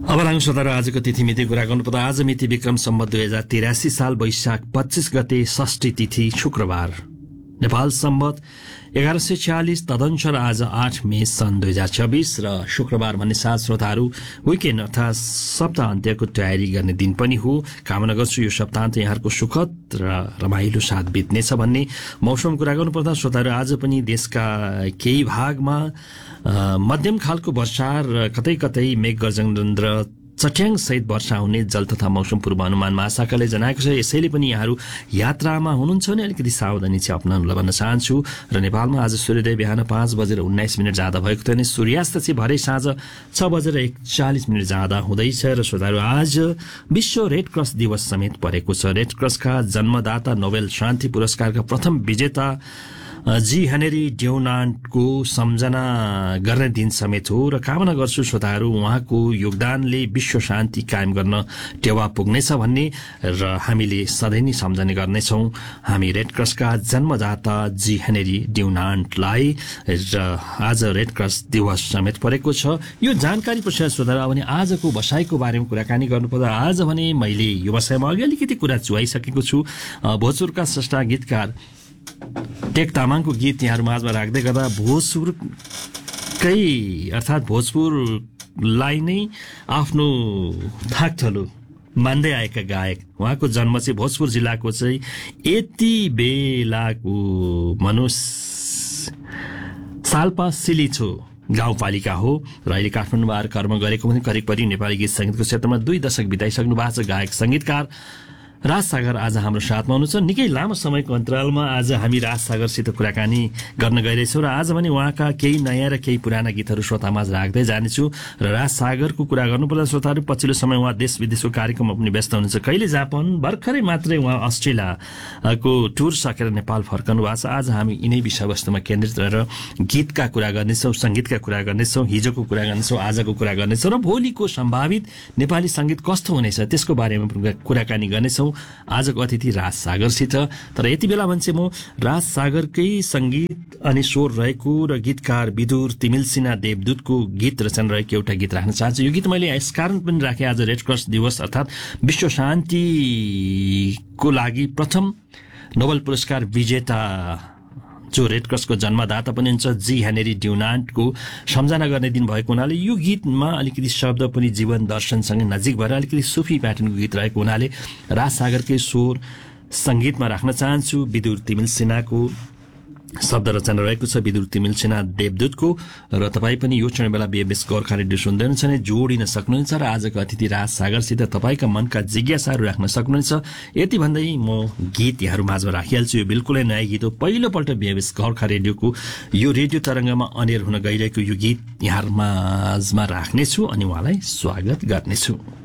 अब लानु श्रोताहरू आजको तिथि मिति कुरा गर्नुपर्दा आज मिति विक्रम सम्वत 2083 साल वैशाख 25 गते षष्ठी तिथि शुक्रबार नेपाल सम्वत 1146 तदनुसार आज 8 मे सन् 2026 र शुक्रबार भन्ने साथ श्रोताहरू विकेन्ड अर्थात सप्ताह अन्त्यको तयारी गर्ने दिन पनि हो। कामना गर्छु यो सप्ताहन्त यहाँहरूको सुखद र रमाइलो साथ बित्नेछ भन्ने। मौसम कुरा गर्नुपर्दा श्रोताहरू आज पनि देशका केही भागमा मध्यम खालको वर्षा र कतै कतै मेघ गर्जन र चट्याङ सहित वर्षा हुने जल तथा मौसम पूर्वानुमान महाशाखाले जनाएको छ। यसैले पनि यहाँहरू यात्रामा हुनुहुन्छ भने अलिकति सावधानी चाहिँ अपनाउनलाई भन्न चाहन्छु। र नेपालमा आज सूर्योदय बिहान 5:19 जाँदा भएको थियो भने सूर्यास्त चाहिँ भरे साँझ 6:41 जाँदा हुँदैछ। र श्रोताहरू आज विश्व रेड क्रस दिवस समेत परेको छ। रेड क्रसका जन्मदाता नोबेल शान्ति पुरस्कारका प्रथम विजेता जी हेनरी ड्युनान्टको सम्झना गर्ने दिन समेत हो। र कामना गर्छु श्रोताहरू उहाँको योगदानले विश्व शान्ति कायम गर्न टेवा पुग्नेछ भन्ने र हामीले सधैँ नै सम्झने गर्नेछौँ हामी रेड क्रसका जन्मदाता जी हेनरी ड्युनान्टलाई। र आज रेड क्रस दिवस समेत परेको छ। यो जानकारी पश्चात श्रोताहरू भने आजको बसाइको बारेमा कुराकानी गर्नुपर्दा आज भने मैले यो बसाइमा अघि अलिकति कुरा चुहाइसकेको छु। भोजपुरका स्रष्टा गीतकार टेक तामाङको गीत यहाँहरू माझमा राख्दै गर्दा भोजपुरकै अर्थात् भोजपुरलाई नै आफ्नो थाकथलो मान्दै आएका गायक उहाँको जन्म चाहिँ भोजपुर जिल्लाको चाहिँ यति बेलाको साल्पा सिलिछो गाउँपालिका हो र अहिले काठमाडौँमा आएर कर्म गरेको पनि करिब नेपाली गीत संगीतको क्षेत्रमा 2 दशक बिताइसक्नु भएको छ गायक संगीतकार राज सागर आज हाम्रो साथमा हुनुहुन्छ। निकै लामो समयको अन्तरालमा आज हामी राज सागरसित कुराकानी गर्न गइरहेछौँ र आज भने उहाँका केही नयाँ र केही पुराना गीतहरू श्रोतामाझ राख्दै जानेछु। र राज सागरको कुरा गर्नुपर्दा श्रोताहरू पछिल्लो समय उहाँ देश विदेशको कार्यक्रममा पनि व्यस्त हुनुहुन्छ। कहिले जापान भर्खरै मात्रै उहाँ अस्ट्रेलियाको टुर सकेर नेपाल फर्कनु भएको छ। आज हामी यिनै विषयवस्तुमा केन्द्रित रहेर गीतका कुरा गर्नेछौँ, सङ्गीतका कुरा गर्नेछौँ, हिजोको कुरा गर्नेछौँ, आजको कुरा गर्नेछौँ र भोलिको सम्भावित नेपाली सङ्गीत कस्तो हुनेछ त्यसको बारेमा कुराकानी गर्नेछौँ आजको अतिथि राज सागरसित। तर यति बेला मान्छे म राज सागरकै संगीत अनि स्वर रहेको र गीतकार विदुर तिमिल सिन्हा देवदूतको गीत रचना रहेको एउटा गीत राख्न चाहन्छु। यो गीत मैले यस कारण पनि राखेँ आज रेड क्रस दिवस अर्थात् विश्व शान्तिको लागि प्रथम नोबेल पुरस्कार विजेता जो रेड क्रसको जन्मदाता पनि हुन्छ जी हेनरी ड्युनान्टको सम्झना गर्ने दिन भएको हुनाले यो गीतमा अलिकति शब्द पनि जीवन दर्शनसँग नजिक भएर अलिकति सुफी प्याटर्नको गीत रहेको हुनाले राज सागरकै स्वर सङ्गीतमा राख्न चाहन्छु। विदुर तिमिल सिन्हाको शब्द रचना रहेको छ विदुर तिमिल सिन्हा देवदूतको। र तपाईँ पनि यो क्षण बेला बीएबएस गोर्खा रेडियो सुन्दै हुनुहुन्छ भने जोडिन सक्नुहुन्छ र आजको अतिथि राज सागरसित तपाईँका मनका जिज्ञासाहरू राख्न सक्नुहुन्छ। यति भन्दै म गीत यहाँहरू माझमा राखिहाल्छु। यो बिल्कुलै नयाँ गीत हो। पहिलोपल्ट बीएबएस गोर्खा रेडियोको यो रेडियो तरङ्गमा अनेर हुन गइरहेको यो गीत यहाँहरू माझमा राख्नेछु अनि उहाँलाई स्वागत गर्नेछु।